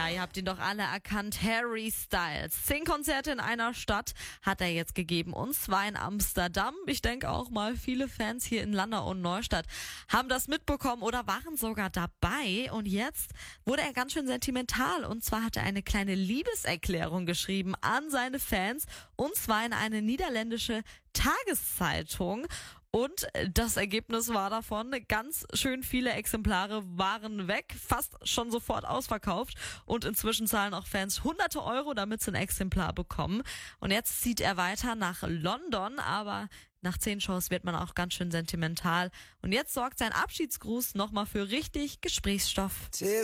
Ja, ihr habt ihn doch alle erkannt. Harry Styles. 10 Konzerte in einer Stadt hat er jetzt gegeben. Und zwar in Amsterdam. Ich denke auch mal, viele Fans hier in Landau und Neustadt haben das mitbekommen oder waren sogar dabei. Und jetzt wurde er ganz schön sentimental. Und zwar hat er eine kleine Liebeserklärung geschrieben an seine Fans. Und zwar in eine niederländische Tageszeitung. Und das Ergebnis war davon, ganz schön viele Exemplare waren weg, fast schon sofort ausverkauft. Und inzwischen zahlen auch Fans hunderte Euro, damit sie ein Exemplar bekommen. Und jetzt zieht er weiter nach London, aber nach 10 Shows wird man auch ganz schön sentimental. Und jetzt sorgt sein Abschiedsgruß nochmal für richtig Gesprächsstoff.